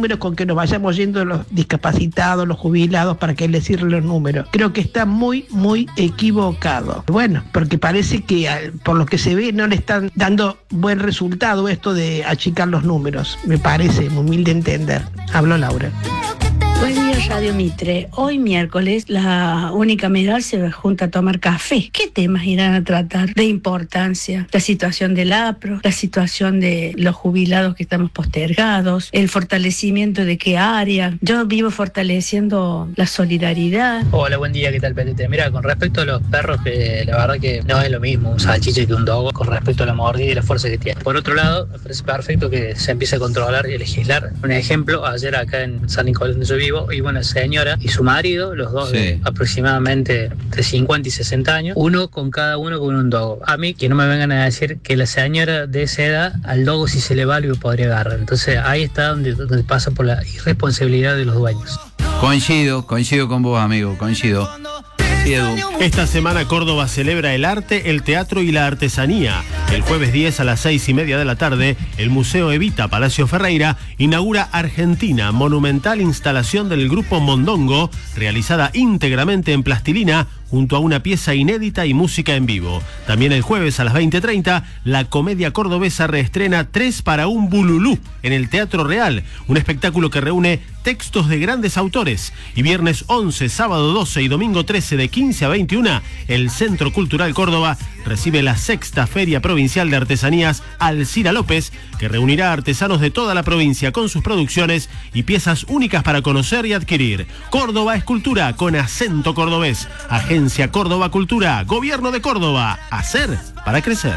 números con que nos vayamos yendo los discapacitados, los jubilados, para que les sirvan los números. Creo que está muy, muy equivocado. Bueno, porque parece que por lo que se ve no le están dando buen resultado esto de achicar los números. Me parece, muy humilde entender. Hablo Laura. Buen día, Radio Mitre. Hoy miércoles la unicameral se junta a tomar café. ¿Qué temas irán a tratar de importancia? La situación del APRO, la situación de los jubilados que estamos postergados, el fortalecimiento de qué área. Yo vivo fortaleciendo la solidaridad. Hola, buen día, ¿qué tal, PTT? Mira, con respecto a los perros, que la verdad que no es lo mismo un salchicha que un dogo con respecto a la mordida y la fuerza que tiene. Por otro lado, me parece perfecto que se empiece a controlar y a legislar. Un ejemplo, ayer acá en San Nicolás, donde yo vivo, iba una señora y su marido, los dos de aproximadamente entre 50 y 60 años, uno con cada uno con un dogo. A mí, que no me vengan a decir que la señora de esa edad, al dogo si se le va algo podría agarrar. Entonces ahí está donde pasa por la irresponsabilidad de los dueños. Coincido con vos, amigo, coincido. Sí, Edu. Esta semana Córdoba celebra el arte, el teatro y la artesanía. El jueves 10 a las 6:30 de la tarde, el Museo Evita Palacio Ferreira inaugura Argentina, monumental instalación del grupo Mondongo, realizada íntegramente en plastilina, junto a una pieza inédita y música en vivo. También el jueves a las 20:30, la comedia cordobesa reestrena 3 para un Bululú en el Teatro Real, un espectáculo que reúne textos de grandes autores. Y viernes 11, sábado 12 y domingo 13 de 15 a 21, el Centro Cultural Córdoba recibe la 6ª Feria Provincial de Artesanías Alcira López, que reunirá artesanos de toda la provincia con sus producciones y piezas únicas para conocer y adquirir. Córdoba es cultura con acento cordobés. Agencia Córdoba Cultura, Gobierno de Córdoba. Hacer para crecer.